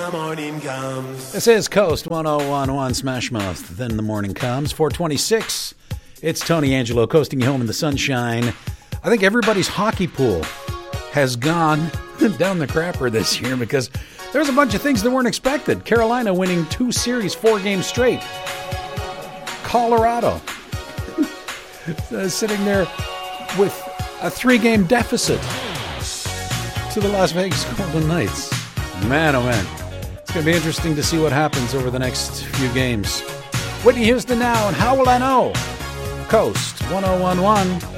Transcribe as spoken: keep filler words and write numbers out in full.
the morning comes. This is Coast one oh one point one Smash Mouth. Then the morning comes. four twenty-six. It's Tony Angelo coasting you home in the sunshine. I think everybody's hockey pool has gone down the crapper this year because there's a bunch of things that weren't expected. Carolina winning two series, four games straight. Colorado uh, sitting there with a three-game deficit to the Las Vegas Golden Knights. Man, oh man. It's going to be interesting to see what happens over the next few games. Whitney Houston now, and How Will I Know? Coast one oh one point one.